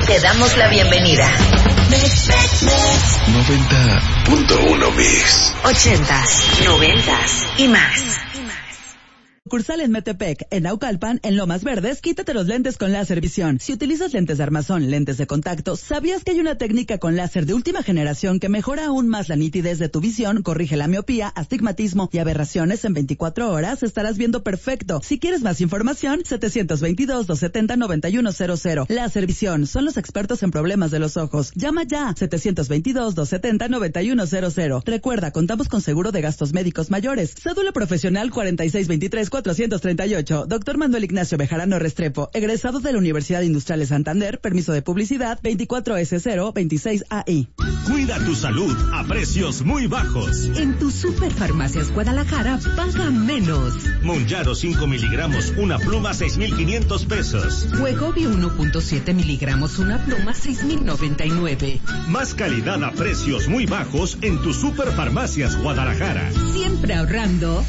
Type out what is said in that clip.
Te damos la bienvenida. 90.1 Mix. 80s, 90s y más. Sucursal en Metepec, en Naucalpan, en Lomas Verdes, quítate los lentes con láser visión. Si utilizas lentes de armazón, lentes de contacto, ¿sabías que hay una técnica con láser de última generación que mejora aún más la nitidez de tu visión, corrige la miopía, astigmatismo y aberraciones en 24 horas? Estarás viendo perfecto. Si quieres más información, 722-270-9100. Láser visión, son los expertos en problemas de los ojos. Llama ya, 722-270-9100. Recuerda, contamos con seguro de gastos médicos mayores. Cédula profesional 4623-438. Doctor Manuel Ignacio Bejarano Restrepo, egresado de la Universidad Industrial de Santander, permiso de publicidad 24S026AI. Cuida tu salud a precios muy bajos. En tu Superfarmacias Guadalajara paga menos. Monjaro 5 miligramos, una pluma 6,500 pesos. Wegovy 1.7 miligramos, una pluma 6,099. Más calidad a precios muy bajos en tu Superfarmacias Guadalajara. Siempre ahorrando.